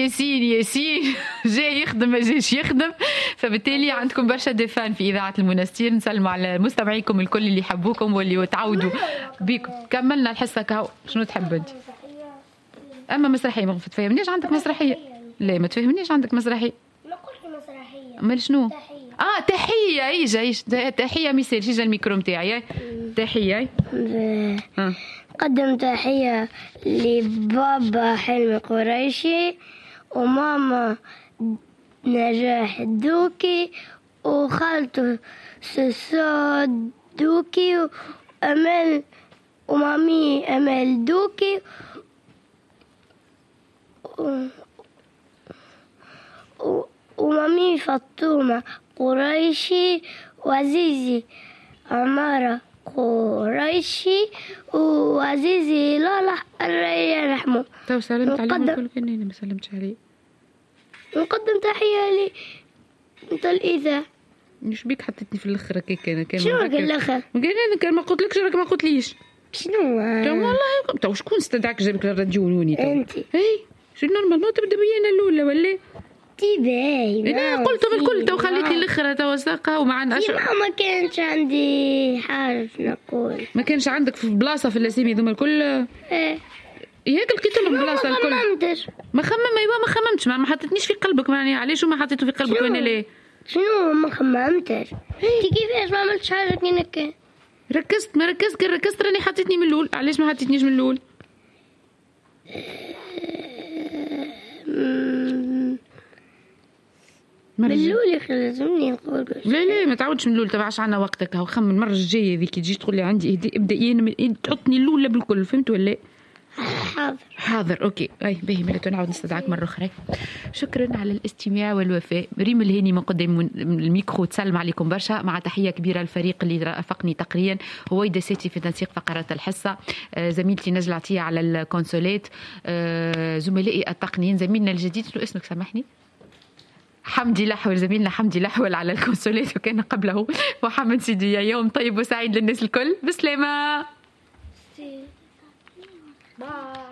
ياسين جاي يخدم ما جايش يخدم، فبالتالي عندكم برشا دفان في إذاعة المنستير. نسلموا على مستمعيكم الكل اللي يحبوكم واللي تعودوا بيكم. كملنا الحصة كهو. شنو تحب انت؟ اما مسرحية ما تفهمنيش عندك مسرحية؟ لا ما تفهمنيش عندك مسرحية. ما قلت مسرحية. امال شنو؟ تحية. تحية. ايجا تحية مثال يجي الميكرو نتاعي. تحية. قدم تحية لبابا حلمي قريشي وماما نجاح الدوكي وخالته سوسو دوكي وأمل ومامي أمل دوكي ومامي فاطمة قريشي وعزيزي عمارة قريشي وعزيزي لالا الله يرحمه. تو سلمت عليهم الكل كأني ما سلمتش عليه. نقدم تحية لي انت الإذاعة. مش بيك حطيتني في الاخر هكاك كان شنو قال الاخر؟ انا كان ما قلتلكش راك ما قلتليش. شنو والله تو شكون استدعاك جابك للراديو ونوني تو؟ انت. اي شنو نورمال ما تبدا بيا انا الاولى ولا؟ تباي انا قلتهم الكل تو خليت لي الاخر تو ساقه ومعنا ما كانش عندي حاجه نقول. ما كانش عندك في بلاصه في الاسامي ذوما الكل؟ ايه ياك لقيت لهم بلاصه الكل. ما خممتش. ما خممتش ما حطيتنيش في قلبك معني علاش وما حطيته في قلبك وانا ليه؟ شنو ما خممتش؟ انت كيفاش ما عملتش حاجه كي ركزت ما ركزت كي ركزت راني حطيتني من الاول. علاش ما حطيتنيش من الاول؟ من الاول لازمني نقول. لا ما تعودش من الاول تبعش عنا وقتك. هاو خمن المره الجايه ذيك تجي تقول لي عندي ابدا تحطني الاولى بالكل. فهمت ولا؟ حاضر اوكي. اي باهي ملي نعاود نستدعاك مره اخرى. شكرا على الاستماع والوفاء. ريم الهاني من قدام الميكرو تسلم عليكم برشا مع تحيه كبيره للفريق اللي رافقني تقريا. هويدا سيتي في تنسيق فقرات الحصه، زميلتي نجلة عطيه على الكونسولات، زملائي التقنيين، زميلنا الجديد شنو اسمك سامحني؟ حمدي لحول، زميلنا حمدي لحول على الكونسولات وكان قبله محمد سيدي. يوم طيب وسعيد للناس الكل. بسلامه. باي.